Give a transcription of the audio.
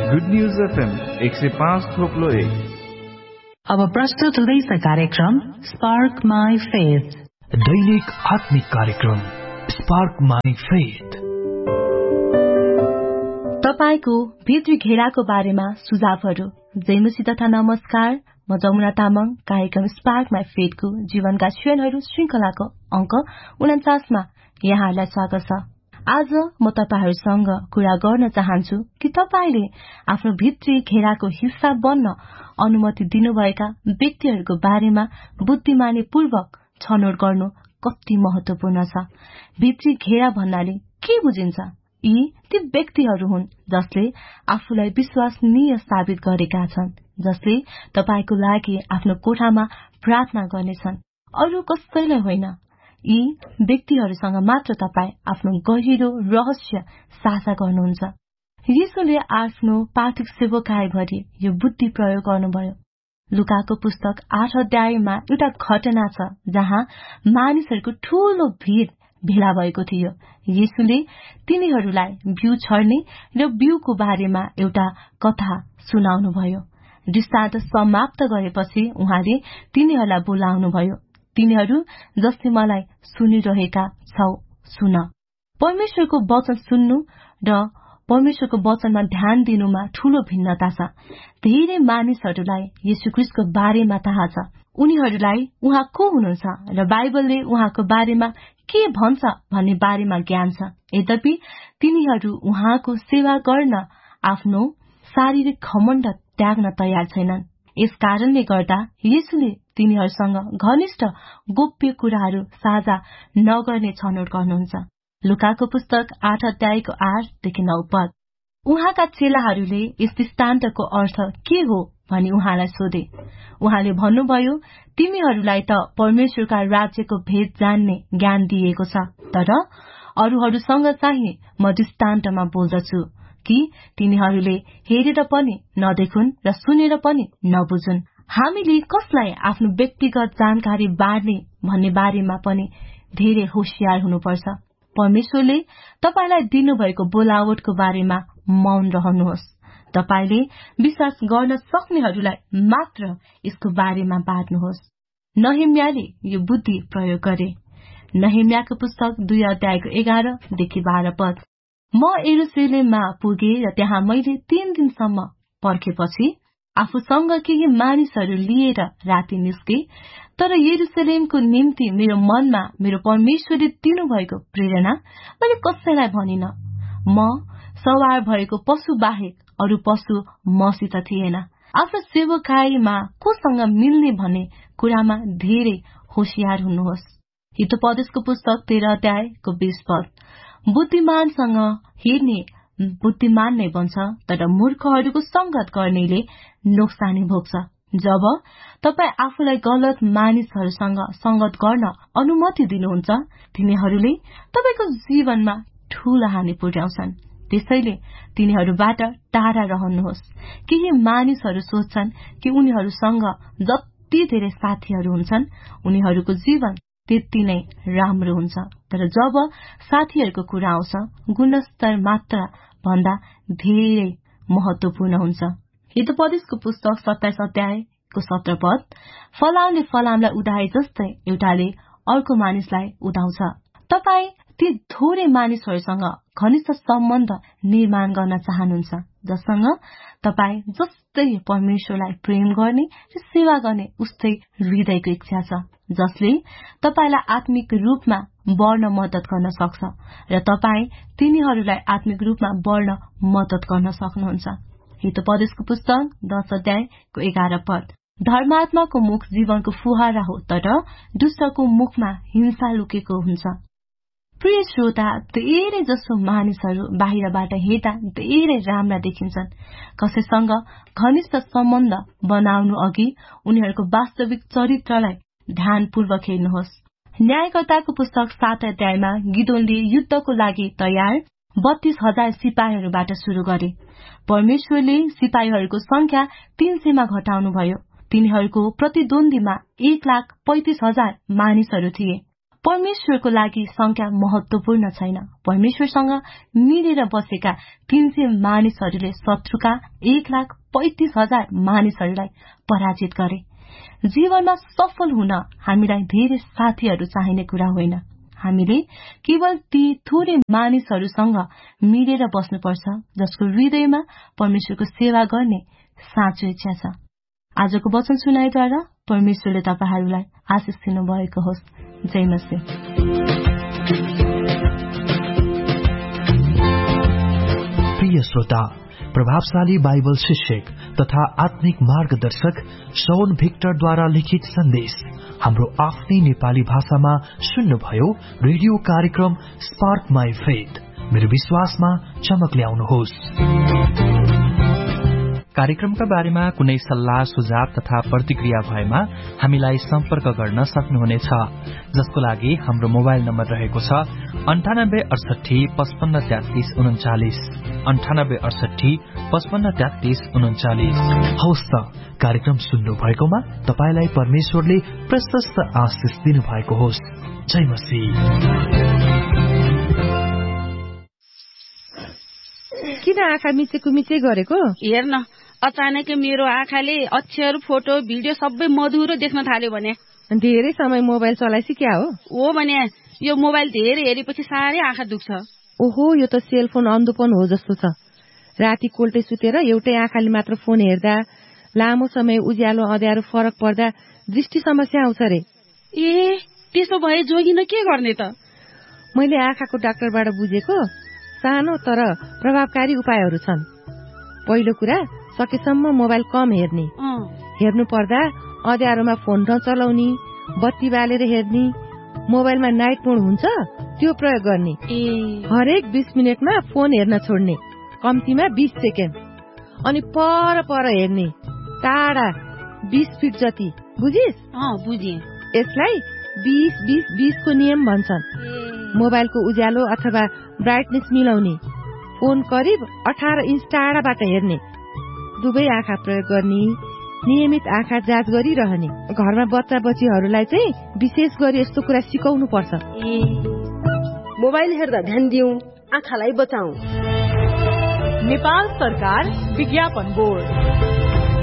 Good news FM 105.1। अब प्रस्तुत हुँदैछ कार्यक्रम स्पार्क माई फेथ, दैनिक आत्मिक कार्यक्रम स्पार्क माई फेथ। तपाईको भित्री घेराको बारेमा सुझावहरू। जयमुसी तथा नमस्कार, म जमुना तामाङ। कार्यक्रम स्पार्क माई फेथको जीवनका क्षणहरू श्रृंखलाको अंक 49 मा यहाँहरूलाई स्वागत छ। आज म तपाईहरुसँग कुरा गर्न चाहन्छु कि तपाईले आफ्नो भित्री घेराको हिस्सा बन्न अनुमति दिनुभएका व्यक्तिहरूको बारेमा बुद्धिमानी पूर्वक छनौट गर्नु कति महत्वपूर्ण छ। भित्री घेरा भन्नाले के बुझिन्छ? यी ती व्यक्तिहरू हुन् जसले आफूलाई विश्वसनीय साबित गरेका छन्, जसले तपाईको लागि आफ्नो कोठामा प्रार्थना गर्नेछन्, अरु कसैलाई होइन। यी व्यक्तिहरूसँग मात्र तपाई आफ्नो गहिरो रहस्य साझा गर्नुहुन्छ। येशूले आफ्नो पार्थिव सेवकाई भरि यो बुद्धि प्रयोग गर्नुभयो। लुकाको पुस्तक 8 अध्यायमा एउटा घटना छ जहाँ मानिसहरूको ठूलो भीड़ भेला भएको थियो। येशूले तिनीहरूलाई बिउ छर्ने र बिउको बारेमा एउटा कथा सुनाउनुभयो। दृष्टान्त समाप्त गरेपछि उहाँले तिनीहरूलाई बोलाउनुभयो। तिनीहरू जसले मलाई सुनिरहेका छौ, सुन। परमेश्वरको वचन सुन्नु र परमेश्वरको वचनमा ध्यान दिनुमा ठूलो भिन्नता छ। धेरै मानिसहरूलाई येशू ख्रीष्टको बारेमा थाहा छ, उनीहरूलाई उहाँ को हुनुहुन्छ र बाइबलले उहाँको बारेमा के भन्छ भन्ने बारेमा ज्ञान छ। यद्यपि तिनीहरू उहाँको सेवा गर्न आफ्नो शारीरिक घमण्ड त्याग्न तयार छैनन्। यस कारणले गर्दा येशूले तिनीहरूसँग घनिष्ठ गोप्य कुराहरू साझा नगर्ने छनौट गर्नुहुन्छ। लुकाको पुस्तक 8 अध्यायको 8 देखि 9 पद। उहाँका चेलाहरूले यस दृष्टान्तको अर्थ के हो भनी उहाँलाई सोधे। उहाँले भन्नुभयो, तिमीहरूलाई त परमेश्वरका राज्यको भेद जान्ने ज्ञान दिएको छ, तर अरूहरूसँग चाहिँ म दृष्टान्तमा बोल्दछु कि तिनीहरूले हेरेर पनि नदेखुन् र सुनेर पनि नबुझुन्। हामीले कसलाई आफ्नो व्यक्तिगत जानकारी बाँड्ने भन्ने बारेमा पनि धेरै होशियार हुनुपर्छ। परमेश्वरले तपाईलाई दिनुभएको बोलावटको बारेमा मौन रहनुहोस्। तपाईले विश्वास गर्न सक्नेहरूलाई मात्र यसको बारेमा बाँड्नुहोस्। नहेम्याले यो बुद्धि प्रयोग गरे। नहेम्याको पुस्तक 2 अध्यायको 11 देखि 12 पद। म यरुशलेममा पुगे र त्यहाँ मैले 3 दिनसम्म पर्खेपछि आफूसँग केही मानिसहरू लिएर राति निस्के, तर यरुशलेमको निम्ति मेरो मनमा मेरो परमेश्वरले दिनुभएको प्रेरणा मैले कसैलाई भनिन। म सवार भएको पशु बाहेक अरू पशु मसित थिएन। आफ्नो सेवकाईमा कोसँग मिल्ने भन्ने कुरामा धेरै होशियार हुनुहोस्। हितोपदेशको पुस्तक 13 अध्यायको 20 पद। बुद्धिमानसँग हेर्ने बुद्धिमान नै बन्छ, तर मूर्खहरूको संगत गर्नेले नोक्सानी भोग्छ। जब तपाई आफूलाई गलत मानिसहरूसँग संगत गर्न अनुमति दिनुहुन्छ, तिनीहरूले तपाईको जीवनमा ठूलो हानि पुर्याउँछन्। त्यसैले तिनीहरूबाट टाढा रहनुहोस्। केही मानिसहरू सोच्छन् कि उनीहरूसँग जति धेरै साथीहरू हुन्छन्, उनीहरूको जीवन त्यति नै राम्रो हुन्छ, तर जब साथीहरूको कुरा आउँछ, गुणस्तर मात्र भन्दा धेरै महत्वपूर्ण हुन्छ। हितोपदेशको पुस्तक 27 अध्यायको 17 पद। फलाउले फलामलाई उदाए जस्तै एउटाले अर्को मानिसलाई उदाउँछ। तपाई ती थोरै मानिसहरूसँग घनिष्ठ सम्बन्ध निर्माण गर्न चाहनुहुन्छ जससँग तपाई जस्तै परमेश्वरलाई प्रेम गर्ने र सेवा गर्ने उस्तै हृदयको इच्छा छ, जसले तपाईलाई आत्मिक रूपमा बढ्न मद्दत गर्न सक्छ र तपाई तिनीहरूलाई आत्मिक रूपमा बढ्न मद्दत गर्न सक्नुहुन्छ। हितोपदेशको पुस्तक 10 अध्यायको 11 पद। धर्मात्माको मुख जीवनको फुहारा हो, तर दुष्टको मुखमा हिंसा लुकेको हुन्छ। प्रिय श्रोता, धेरै जसो मानिसहरू बाहिरबाट हेर्दा धेरै राम्रा देखिन्छन्। कसैसँग घनिष्ठ सम्बन्ध बनाउनु अघि उनीहरूको वास्तविक चरित्रलाई ध्यानपूर्वक हेर्नुहोस्। न्यायकर्ताको पुस्तक 7 अध्यायमा गिदोनले युद्धको लागि तयार 32,000 सिपाहीहरूबाट शुरू गरे। परमेश्वरले सिपाहीहरूको संख्या 300 मा घटाउनुभयो। तिनीहरूको प्रतिद्वन्द्वीमा 1,35,000 मानिसहरू थिए। परमेश्वरको लागि संख्या महत्वपूर्ण छैन। परमेश्वरसँग मिलेर बसेका 300 मानिसहरूले शत्रुका 1,35,000 मानिसहरूलाई पराजित गरे। जीवनमा सफल हुन हामीलाई धेरै साथीहरू चाहिने कुरा होइन। हामीले केवल ती थोरै मानिसहरूसँग मिलेर बस्नुपर्छ जसको हृदयमा परमेश्वरको सेवा गर्ने साँचो इच्छा छ। आजको वचन सुनाइद्वारा परमेश्वरले तपाईहरूलाई आशिष दिनु भएको होस्। जय मसीह। प्रिय श्रोता, प्रभावशाली बाइबल शिक्षक तथा आत्मिक मार्गदर्शक शौन भिक्टरद्वारा लिखित सन्देश हाम्रो आफ्नै नेपाली भाषामा सुन्नुभयो। रेडियो कार्यक्रम स्पार्क माई फेथ। मेरो विश्वासमा चमक ल्याउनुहोस्। कार्यक्रमका बारेमा कुनै सल्लाह सुझाव तथा प्रतिक्रिया भएमा हामीलाई सम्पर्क गर्न सक्नुहुनेछ, जसको लागि हाम्रो मोबाइल नम्बर रहेको छ 98 68 55 33 39 98 68 55 33 39। हवस् त, कार्यक्रम सुन्नु भएकोमा तपाईलाई परमेश्वरले प्रशस्त आशिष दिनु भएको होस्। जय मसीह। किन आँखा मिचेको मिचे गरेको? हेर्न, अचानक मेरो आँखाले अक्षर, फोटो, भिडियो सबै मधुरो देख्न थाल्यो भने। धेरै समय मोबाइल चलाइसी क्या हो भने यो मोबाइल धेरै हेरेपछि साह्रै आँखा दुख्छ। ओहो, यो त सेलफोन अन्धोपन हो जस्तो छ। राति कोल्टे सुतेर एउटै आँखाले मात्र फोन हेर्दा, लामो समय उज्यालो अँध्यारो फरक पर्दा दृष्टि समस्या आउँछ रे। ए, त्यसो भए जोगिन के गर्ने त? मैले आँखाको डाक्टरबाट बुझेको सानो तर प्रभावकारी उपायहरू छन्। पहिलो कुरा, सकेसम्म मोबाइल कम हेर्ने। हेर्नु पर्दा अँध्यारोमा फोन नचलाउने, बत्ती बालेर हेर्ने, मोबाइलमा नाइट मोड हुन्छ त्यो प्रयोग गर्ने। हरेक 20 मिनटमा फोन हेर्न छोड्ने, कम्तीमा 20 सेकेन्ड। अनि पर हेर्ने, टाढा 20 फिट जति। बुझिस? बुझे। यसलाई 20-20-20 को नियम भन्छन्। मोबाइलको उज्यालो अथवा ब्राइटनेस मिलाउने, फोन करिब 18 इन्च टाढाबाट हेर्ने, दुवै आँखा प्रयोग गर्ने, नियमित आँखा जाँच गरिरहने। घरमा बच्चा बच्चीहरूलाई चाहिँ विशेष गरी यस्तो कुरा सिकाउनु पर्छ। मोबाइल हेर्दा ध्यान दिउँ, आँखालाई बचाऊ। नेपाल सरकार विज्ञापन बोर्ड।